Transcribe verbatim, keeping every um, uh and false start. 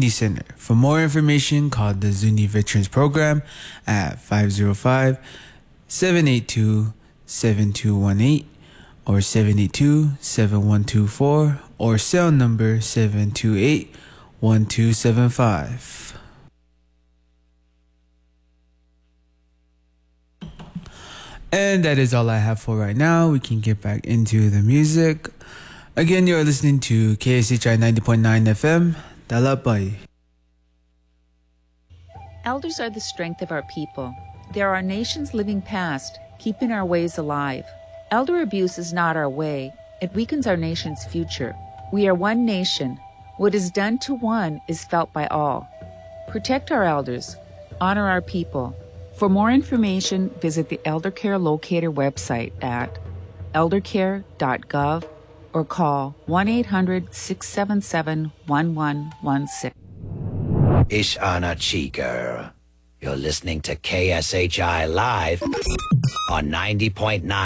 Community Center. For more information, call the Zuni Veterans Program at five zero five, seven eight two, seven two one eight or seven eight two, seven one two four or cell number seven two eight, one two seven five. And that is all I have for right now. We can get back into the music. Again, you're listening to K S H I ninety point nine F M, Dalapay. Elders are the strength of our people. They are our nation's living past, keeping our ways alive. Elder abuse is not our way. It weakens our nation's future. We are one nation. What is done to one is felt by all. Protect our elders. Honor our people. For more information, visit the Elder Care Locator website at eldercare dot gov or call one eight hundred, six seven seven, one one one six. Ish Ana Chica. You're listening to K S H I Live on ninety point nine.